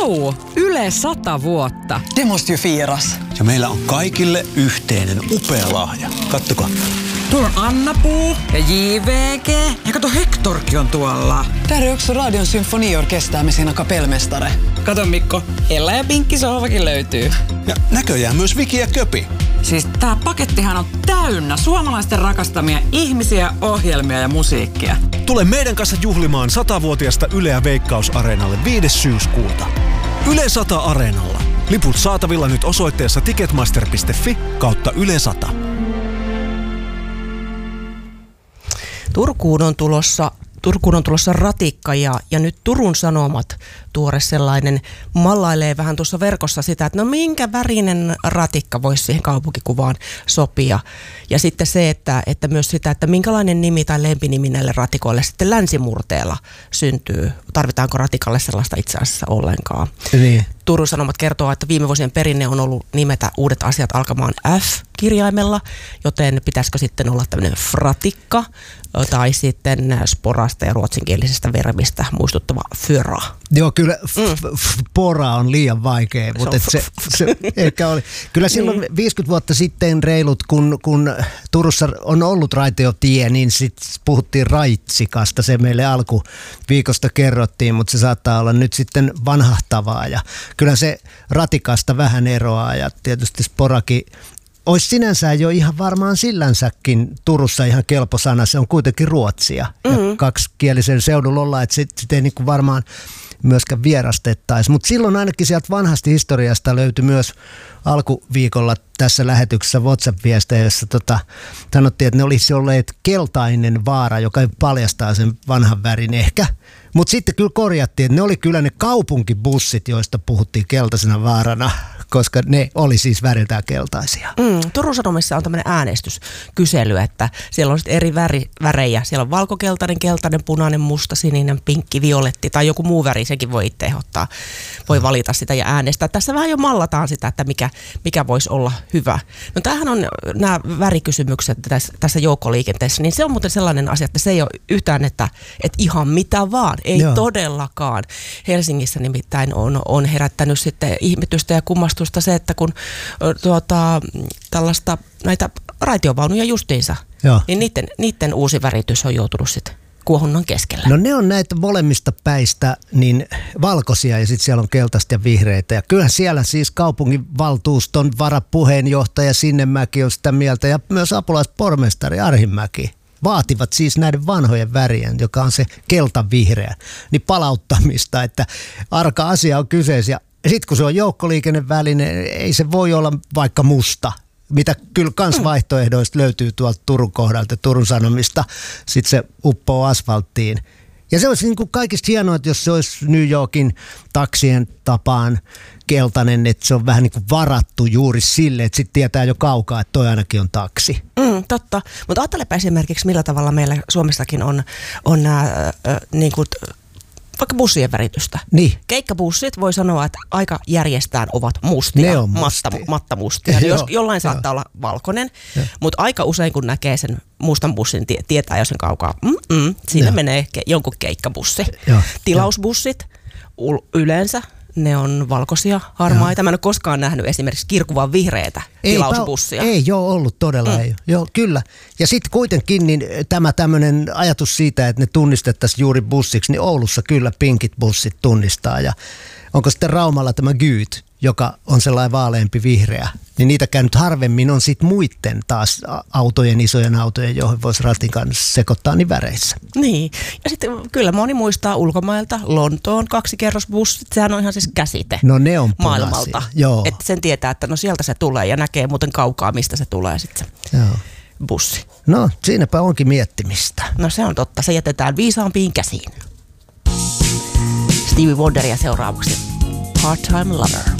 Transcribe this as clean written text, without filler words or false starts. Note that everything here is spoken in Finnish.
Yle 100 vuotta. Det måste ju firas. Ja meillä on kaikille yhteinen upea lahja. Kattokaa. Tuolla on Anna-Puu ja JVG. Ja kato, Hektorkin on tuolla. Där är också Radion symfoniorkester med sina kapellmästare. Kato Mikko, Ella ja Pinkki sohvakin löytyy. Ja näköjään myös Viki ja Köpi. Siis tää pakettihan on täynnä suomalaisten rakastamia ihmisiä, ohjelmia ja musiikkia. Tule meidän kanssa juhlimaan 100-vuotiasta Yleä Veikkaus-areenalle 5. syyskuuta. Yle 100 Areenalla. Liput saatavilla nyt osoitteessa ticketmaster.fi/Yle 100. Turkuun on tulossa ratikka ja nyt Turun Sanomat tuore sellainen mallailee vähän tuossa verkossa sitä, että no minkä värinen ratikka voisi siihen kaupunkikuvaan sopia. Ja sitten se, että myös sitä, että minkälainen nimi tai lempinimi näille ratikoille sitten länsimurteella syntyy. Tarvitaanko ratikalle sellaista itse asiassa ollenkaan. Niin. Turun Sanomat kertoo, että viime vuosien perinne on ollut nimetä uudet asiat alkamaan F-kirjaimella, joten pitäisikö sitten olla tämmöinen fratikka tai sitten sporasta ja ruotsinkielisestä verbistä muistuttava fyra. Joo, kyllä pora on liian vaikea, mutta se ehkä oli. Kyllä silloin 50 vuotta sitten reilut, kun Turussa on ollut raitiotie, niin sitten puhuttiin raitsikasta. Se meille alkuviikosta kerrottiin, mutta se saattaa olla nyt sitten vanhahtavaa. Ja kyllä se ratikasta vähän eroaa ja tietysti sporakin olisi sinänsä jo ihan varmaan sillänsäkin Turussa ihan kelpo sana. Se on kuitenkin ruotsia. Ja kaksikielisen seudulla ollaan, että sitä ei niin kuin varmaan myöskään vierastettaisi. Mutta silloin ainakin sieltä vanhasta historiasta löytyi myös alkuviikolla tässä lähetyksessä WhatsApp-viestejä, jossa sanottiin, että ne olisi olleet keltainen vaara, joka paljastaa sen vanhan värin ehkä. Mutta sitten kyllä korjattiin, että ne oli kyllä ne kaupunkibussit, joista puhuttiin keltaisena vaarana, koska ne oli siis väriltään keltaisia. Turun Sanomissa on tämmöinen äänestyskysely, että siellä on sitten eri värejä. Siellä on valkokeltainen, keltainen, punainen, musta, sininen, pinkki, violetti tai joku muu väri, sekin voi itse ehdottaa. Voi valita sitä ja äänestää. Tässä vähän jo mallataan sitä, että mikä voisi olla hyvä. No tämähän on nämä värikysymykset tässä joukkoliikenteessä, niin se on muuten sellainen asia, että se ei ole yhtään, että ihan mitä vaan. Ei todellakaan. Helsingissä nimittäin on herättänyt sitten ihmetystä ja kummastusta se, että kun tällaista näitä raitiovaunuja justiinsa, niin niiden uusi väritys on joutunut sitten kuohunnan keskellä. No ne on näitä molemmista päistä niin valkoisia ja sitten siellä on keltaista ja vihreitä. Ja kyllähän siellä siis kaupunginvaltuuston varapuheenjohtaja Sinnemäki on sitä mieltä ja myös apulaispormestari Arhimäki vaativat siis näiden vanhojen värien, joka on se keltavihreä, niin palauttamista, että arka asia on kyseessä. Ja sitten kun se on joukkoliikenneväline, ei se voi olla vaikka musta, mitä kyllä kans vaihtoehdoista löytyy tuolta Turun kohdalta, Turun Sanomista. Sitten se uppoo asfalttiin. Ja se olisi niin kuin kaikista hienoa, että jos se olisi New Yorkin taksien tapaan keltainen, että se on vähän niin kuin varattu juuri sille, että sitten tietää jo kaukaa, että toi ainakin on taksi. Totta, mutta ajattelepa esimerkiksi millä tavalla meillä Suomessakin on nämä niin kuin vaikka bussien väritystä. Niin. Keikkabussit voi sanoa, että aika järjestään ovat mustia. Ne on mattamustia. Jollain saattaa olla valkoinen, mutta aika usein kun näkee sen mustan bussin, tietää jo sen kaukaa. Siinä menee jonkun keikkabussi. Tilausbussit yleensä. Ne on valkoisia, harmaita. Mä en ole koskaan nähnyt esimerkiksi kirkuvan vihreätä tilausbussia. Ei ole ollut todella. Ei. Joo, kyllä. Ja sitten kuitenkin niin tämä tämmöinen ajatus siitä, että ne tunnistettaisiin juuri bussiksi, niin Oulussa kyllä pinkit bussit tunnistaa. Ja onko sitten Raumalla tämä Gyyt, joka on sellainen vaaleampi vihreä, niin niitäkään nyt harvemmin on sitten muiden taas isojen autojen, joihin voisi ratin kanssa sekoittaa niin väreissä. Niin, ja sitten kyllä moni muistaa ulkomailta Lontoon 2-kerrosbussit, sehän on ihan siis käsite ne on maailmalta. Että sen tietää, että no sieltä se tulee ja näkee muuten kaukaa, mistä se tulee sitten se bussi. No, siinäpä onkin miettimistä. No se on totta, se jätetään viisaampiin käsiin. Stevie Wonderia seuraavaksi. Part-Time Lover.